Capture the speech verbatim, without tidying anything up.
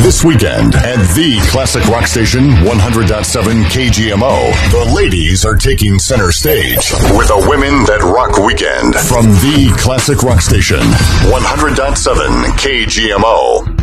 This weekend at the Classic Rock Station one hundred point seven K G M O, the ladies are taking center stage with a Women That Rock weekend from the Classic Rock Station one hundred point seven K G M O.